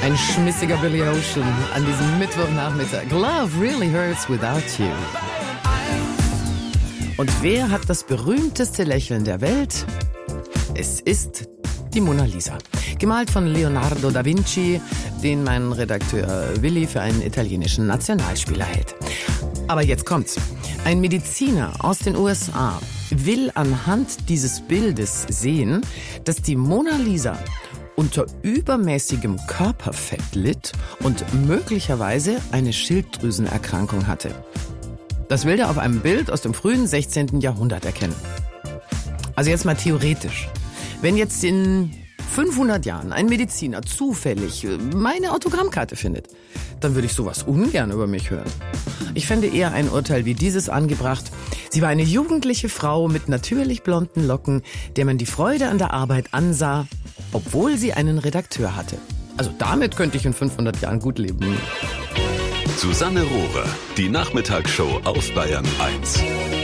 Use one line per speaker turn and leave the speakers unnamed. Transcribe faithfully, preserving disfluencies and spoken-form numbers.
Ein schmissiger Billy Ocean an diesem Mittwochnachmittag. Love really hurts without you. Und wer hat das berühmteste Lächeln der Welt? Es ist die Mona Lisa. Gemalt von Leonardo da Vinci, den mein Redakteur Willi für einen italienischen Nationalspieler hält. Aber jetzt kommt's. Ein Mediziner aus den U S A will anhand dieses Bildes sehen, dass die Mona Lisa unter übermäßigem Körperfett litt und möglicherweise eine Schilddrüsenerkrankung hatte. Das will er auf einem Bild aus dem frühen sechzehnten Jahrhundert erkennen. Also jetzt mal theoretisch. Wenn jetzt in fünfhundert Jahren ein Mediziner zufällig meine Autogrammkarte findet, dann würde ich sowas ungern über mich hören. Ich fände eher ein Urteil wie dieses angebracht. Sie war eine jugendliche Frau mit natürlich blonden Locken, der man die Freude an der Arbeit ansah, obwohl sie einen Redakteur hatte. Also damit könnte ich in fünfhundert Jahren gut leben.
Susanne Rohrer, die Nachmittagsshow auf Bayern eins.